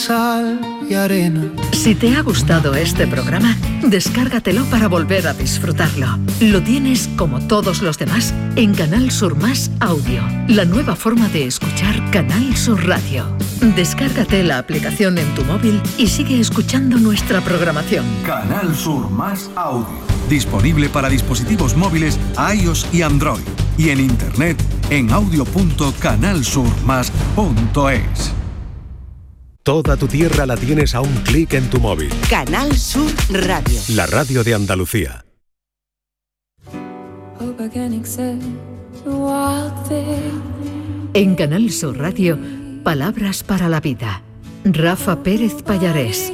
Sal y arena. Si te ha gustado este programa, descárgatelo para volver a disfrutarlo. Lo tienes, como todos los demás, en Canal Sur Más Audio, la nueva forma de escuchar Canal Sur Radio. Descárgate la aplicación en tu móvil y sigue escuchando nuestra programación. Canal Sur Más Audio. Disponible para dispositivos móviles iOS y Android. Y en internet en audio.canalsurmas.es. Toda tu tierra la tienes a un clic en tu móvil. Canal Sur Radio. La radio de Andalucía. En Canal Sur Radio, Palabras para la Vida. Rafa Pérez Pallarés.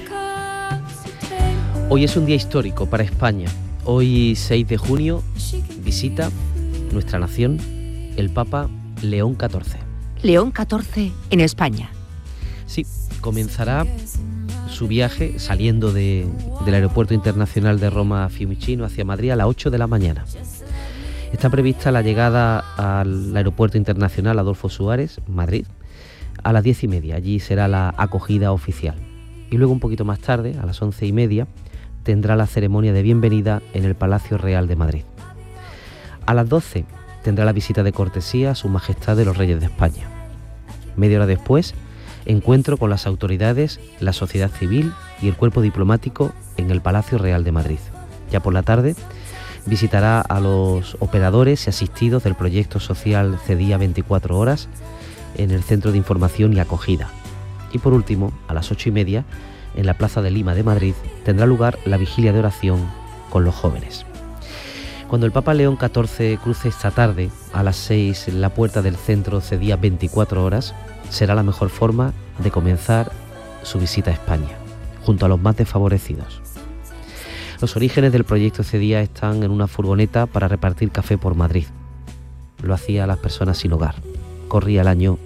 Hoy es un día histórico para España. Hoy, 6 de junio, visita nuestra nación el Papa León XIV. León XIV en España. Sí, comenzará su viaje saliendo del Aeropuerto Internacional de Roma Fiumicino hacia Madrid a las 8 de la mañana. Está prevista la llegada al Aeropuerto Internacional Adolfo Suárez, Madrid, a las 10:30. Allí será la acogida oficial. Y luego, un poquito más tarde, a las 11:30, tendrá la ceremonia de bienvenida en el Palacio Real de Madrid. A las 12 tendrá la visita de cortesía a Su Majestad de los Reyes de España. Media hora después, encuentro con las autoridades, la sociedad civil y el cuerpo diplomático en el Palacio Real de Madrid. Ya por la tarde visitará a los operadores y asistidos del proyecto social CEDIA 24 horas en el Centro de Información y Acogida. Y por último, a las 8:30, en la Plaza de Lima de Madrid, tendrá lugar la vigilia de oración con los jóvenes. Cuando el Papa León XIV cruce esta tarde, a las 6, en la puerta del Centro CEDIA 24 horas, será la mejor forma de comenzar su visita a España, junto a los más desfavorecidos. Los orígenes del proyecto CEDIA están en una furgoneta para repartir café por Madrid. Lo hacía a las personas sin hogar. Corría el año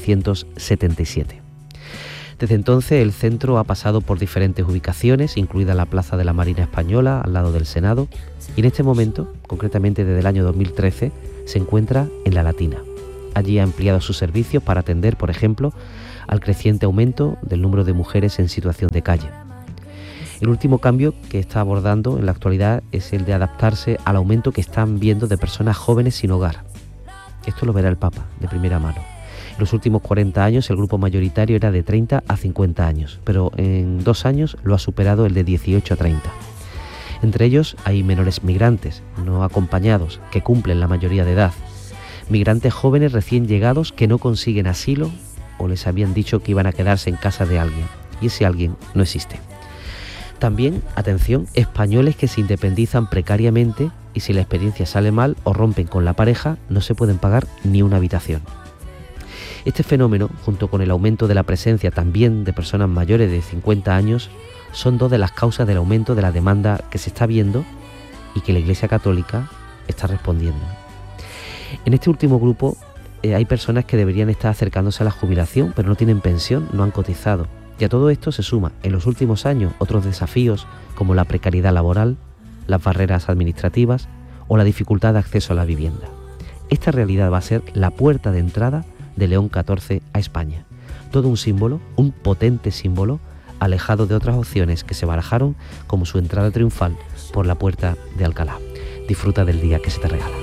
1977. Desde entonces el centro ha pasado por diferentes ubicaciones, incluida la Plaza de la Marina Española, al lado del Senado, y en este momento, concretamente desde el año 2013, se encuentra en La Latina. Allí ha ampliado sus servicios para atender, por ejemplo, al creciente aumento del número de mujeres en situación de calle. El último cambio que está abordando en la actualidad es el de adaptarse al aumento que están viendo de personas jóvenes sin hogar. Esto lo verá el Papa de primera mano. En los últimos 40 años el grupo mayoritario era de 30 a 50 años, pero en 2 años lo ha superado el de 18 a 30. Entre ellos hay menores migrantes, no acompañados, que cumplen la mayoría de edad. Migrantes jóvenes recién llegados que no consiguen asilo o les habían dicho que iban a quedarse en casa de alguien, y ese alguien no existe. También, atención, españoles que se independizan precariamente y si la experiencia sale mal o rompen con la pareja, no se pueden pagar ni una habitación. Este fenómeno, junto con el aumento de la presencia también de personas mayores de 50 años, son 2 de las causas del aumento de la demanda que se está viendo y que la Iglesia Católica está respondiendo. En este último grupo hay personas que deberían estar acercándose a la jubilación, pero no tienen pensión, no han cotizado. Y a todo esto se suma, en los últimos años, otros desafíos como la precariedad laboral, las barreras administrativas o la dificultad de acceso a la vivienda. Esta realidad va a ser la puerta de entrada de León XIV a España. Todo un símbolo, un potente símbolo, alejado de otras opciones que se barajaron como su entrada triunfal por la puerta de Alcalá. Disfruta del día que se te regala.